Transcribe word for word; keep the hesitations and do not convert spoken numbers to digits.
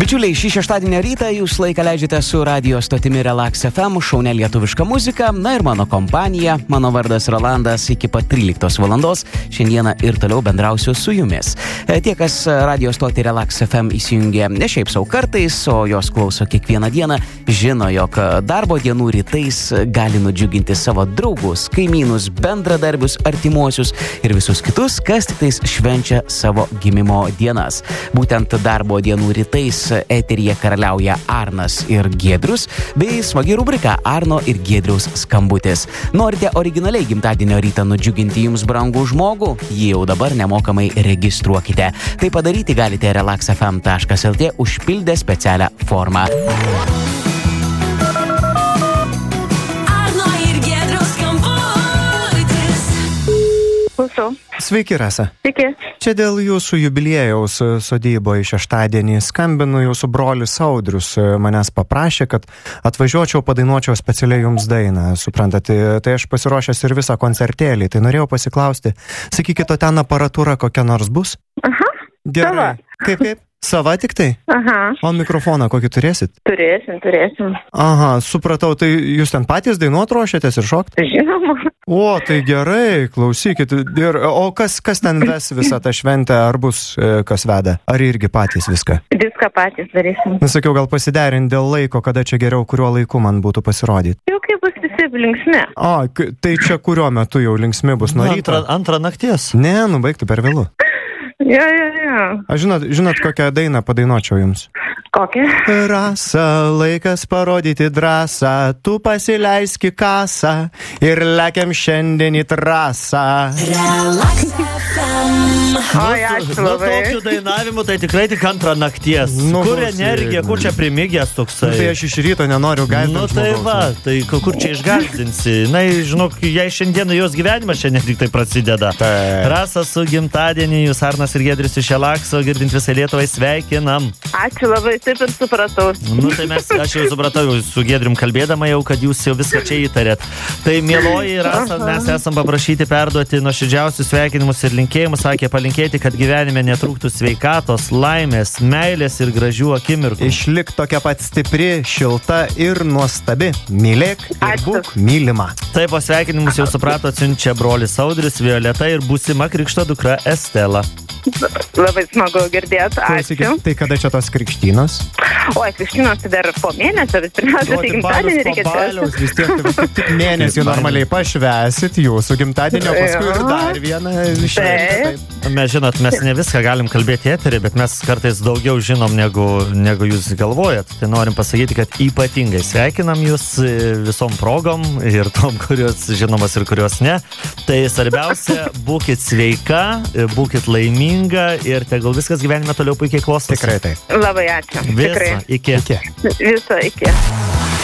Bičiuliai, šį šeštadienio rytą jūs laiką leidžiate su radio stotimi Relax F M, šaunia lietuviška muzika, na ir mano kompanija. Mano vardas Rolandas, iki pat tryliktos valandos šiandieną ir toliau bendrausiu su jumis. Tie, kas radio stotį Relax F M įsijungia ne šiaip savo kartais, o jos klauso kiekvieną dieną, žino, jog darbo dienų rytais gali nudžiuginti savo draugus, kaimynus, bendradarbius, artimuosius ir visus kitus, kas tik tais švenčia savo gimimo dienas. Būtent darbo dienų rytais eteryje karaliauja Arnas ir Giedrius, bei smagi rubrika Arno ir Giedriaus skambutis. Norite originaliai gimtadienio rytą nudžiuginti jums brangų žmogų? Jį jau dabar nemokamai registruokite. Tai padaryti galite relax f m taškas l t užpildę specialią formą. Arno ir Giedriaus skambutis. Klausau. Sveiki, Rasa. Sveiki. Čia dėl jūsų jubiliejaus sodyboje šeštadienį skambinu, jūsų brolis Audrius manęs paprašė, kad atvažiuočiau, padainuočiau specialiai jums dainą. Suprantate, tai aš pasiruošęs ir visą koncertėlį, tai norėjau pasiklausti, sakykite, ten aparatūra kokia nors bus? Aha. Gerai. Sava. Kaip, kaip? Sava tik tai? Aha. O mikrofoną kokį turėsit? Turėsim, turėsim. Aha, supratau, tai jūs ten patys dainuot ruošiatės ir šokti? Žinoma. O, tai gerai, klausykit. Ir, o kas, kas ten ves visą tą šventę, ar bus e, kas veda? Ar irgi patys viską? Viską patys darysim. Nusakiau, gal pasiderint dėl laiko, kada čia geriau, kuriuo laiku man būtų pasirodyti. Jau kaip bus visi linksmi. O, k- tai čia kuriuo metu jau linksmi bus nuo ryto? Antrą, antrą nakties. Ne, nu baigtų per vėlu. Jo, jo, jo. Aš žinot, žinot, kokią dainą padainuočiau jums? Kokia? Rasa, laikas parodyti drąsą, tu pasileiski kasą ir lekiam šiandien į trasą. Relax F M. Oi, ačiū Nu, labai. tokiu dainavimu tai tikrai tik antrą nakties. Nu, Kur klausyk. energija, kur čia primigęs toksai? Tai aš iš ryto nenoriu gąsdinti. Nu tai va, tai ku- kur čia išgąsdinsi? Na, žinok, jei šiandieną jos gyvenimas šiandien tik tai prasideda. Taip. Rasa su gimtadienį, jūs Arnas ir Giedrius iš Relaxo, girdint visą Lietuvą sveikinam. Ačiū labai, taip ir supratau. Nu tai mes, aš jau supratau, jau su Giedrium kalbėdama jau, kad jūs jau viską čia įtarėt. Tai mieloji Rasa, mes esam paprašyti perduoti nuoširdžiausius sveikinimus ir linkėjimus, sakė palinkėti, kad gyvenime netrūktų sveikatos, laimės, meilės ir gražių akimirkų. Išlik tokia pat stipri, šilta ir nuostabi. Mylėk ir Ačiū. būk mylima. Taip, o sveikinimus jau suprato, atsiunčia brolis Audrius, Violeta ir būsima krikšto dukra Estela. Labai smagu girdėti. Ačiū. Klausykit, tai kada čia tos krikštynos? Oi, krikštynos tai dar po mėnesio, vis pirmiausia, tai gimtadienį reikia Pabaliaus, vis tiek tai kaip tik mėnesį normaliai pašvesit jūsų gimtadienio, paskui ir dar vieną šventę. Taip. Mes žinot, mes ne viską galim kalbėti eterį, bet mes kartais daugiau žinom negu, negu jūs galvojat. Tai norim pasakyti, kad ypatingai sveikinam jūs visom progom ir tom, kurios žinomas ir kurios ne. Tai svarbiausia, būkit sveika, būkit laiminga ir tegul viskas gyvenime toliau puikiai klostosi. Tikrai taip. Labai ačiū. Visą, Tikrai. iki. Iki. Viso iki.